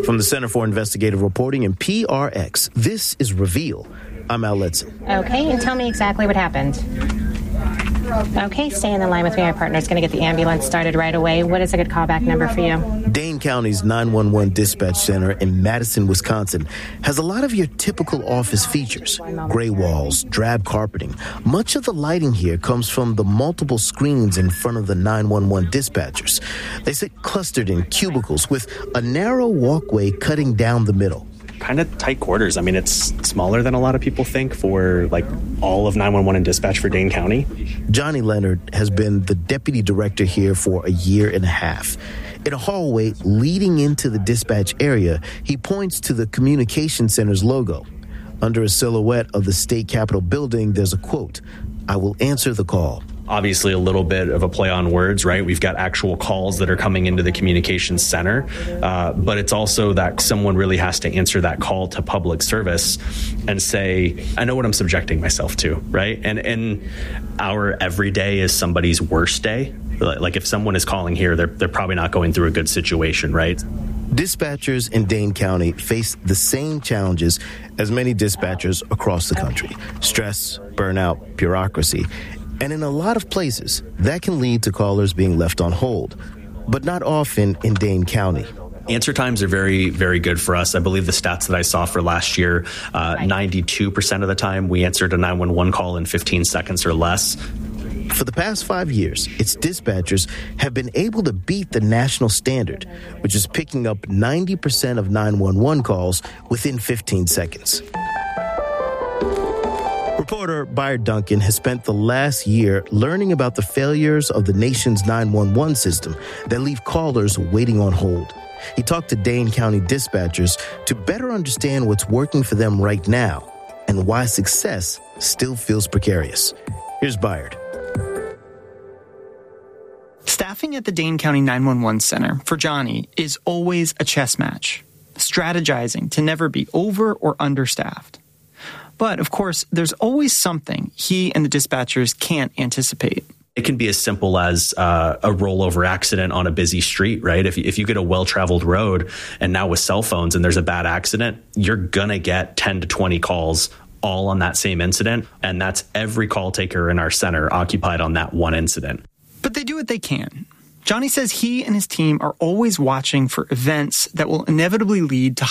From the Center for Investigative Reporting and PRX, this is Reveal. I'm Al Letson. Okay, and tell me exactly what happened. Okay, stay in the line with me. My partner's going to get the ambulance started right away. What is a good callback number for you? Dane County's 911 dispatch center in Madison, Wisconsin, has a lot of your typical office features. Gray walls, drab carpeting. Much of the lighting here comes from the multiple screens in front of the 911 dispatchers. They sit clustered in cubicles with a narrow walkway cutting down the middle. Kind of tight quarters. I mean, it's smaller than a lot of people think for like all of 911 and dispatch for Dane County. Johnny Leonard has been the deputy director here for a year and a half. In a hallway leading into the dispatch area, he points to the communication center's logo. Under a silhouette of the state capitol building, there's a quote, "I will answer the call." Obviously a little bit of a play on words, right? We've got actual calls that are coming into the communications center, but it's also that someone really has to answer that call to public service and say, I know what I'm subjecting myself to, right? And our everyday is somebody's worst day. Like if someone is calling here, they're probably not going through a good situation, right? Dispatchers in Dane County face the same challenges as many dispatchers across the country. Stress, burnout, bureaucracy. And in a lot of places, that can lead to callers being left on hold, but not often in Dane County. Answer times are very, very good for us. I believe the stats that I saw for last year, 92% of the time we answered a 911 call in 15 seconds or less. For the past 5 years, its dispatchers have been able to beat the national standard, which is picking up 90% of 911 calls within 15 seconds. Reporter Byard Duncan has spent the last year learning about the failures of the nation's 911 system that leave callers waiting on hold. He talked to Dane County dispatchers to better understand what's working for them right now and why success still feels precarious. Here's Byard. Staffing at the Dane County 911 Center for Johnny is always a chess match, strategizing to never be over or understaffed. But, of course, there's always something he and the dispatchers can't anticipate. It can be as simple as a rollover accident on a busy street, right? If you get a well-traveled road and now with cell phones and there's a bad accident, you're going to get 10 to 20 calls all on that same incident. And that's every call taker in our center occupied on that one incident. But they do what they can. Johnny says he and his team are always watching for events that will inevitably lead to